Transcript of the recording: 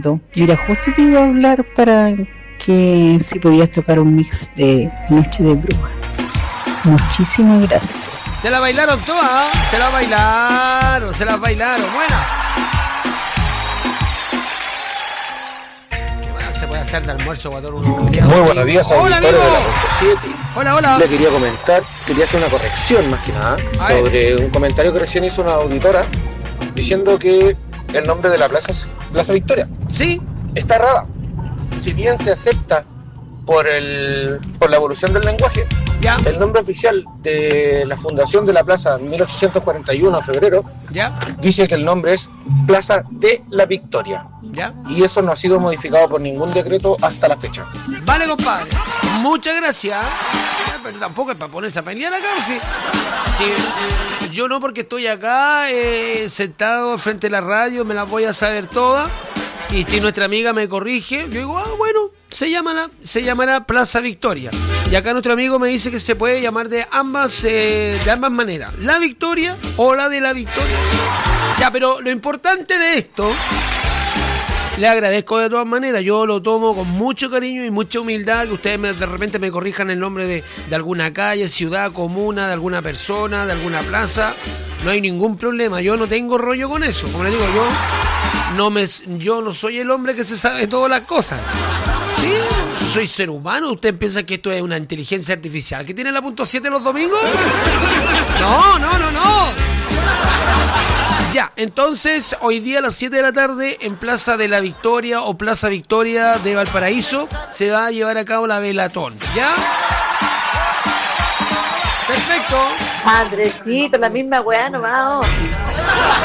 Mira, justo te iba a hablar para que si podías tocar un mix de Noche de Bruja. Muchísimas gracias. Se la bailaron todas, se la bailaron, buena. ¿Qué más se puede hacer de almuerzo, Guatón? Muy buenos días, hola, amigo. De la 7. Hola. Le quería comentar, quería hacer una corrección más que nada, sobre un comentario que recién hizo una auditora diciendo que el nombre de la plaza es Plaza Victoria. Sí. Está errada. Si bien se acepta por la evolución del lenguaje, ya. El nombre oficial de la fundación de la plaza en 1841, febrero, ya. Dice que el nombre es Plaza de la Victoria. Ya. Y eso no ha sido modificado por ningún decreto hasta la fecha. Vale, compadre. Muchas gracias. Pero tampoco es para ponerse a pelear acá. Yo no, porque estoy acá sentado frente a la radio, me las voy a saber todas. Y si nuestra amiga me corrige, yo digo, bueno, se llamará Plaza Victoria. Y acá nuestro amigo me dice que se puede llamar de ambas maneras. La Victoria o la de la Victoria. Ya, pero lo importante de esto, le agradezco de todas maneras. Yo lo tomo con mucho cariño y mucha humildad, que ustedes de repente me corrijan el nombre de alguna calle, ciudad, comuna, de alguna persona, de alguna plaza. No hay ningún problema. Yo no tengo rollo con eso. Como les digo, yo no soy el hombre que se sabe todas las cosas. Sí, soy ser humano. ¿Usted piensa que esto es una inteligencia artificial que tiene la .7 los domingos? No. Ya, entonces hoy día a las 7 de la tarde en Plaza de la Victoria o Plaza Victoria de Valparaíso se va a llevar a cabo la velatón. ¿Ya? Perfecto. Andresito, la misma weá nomás.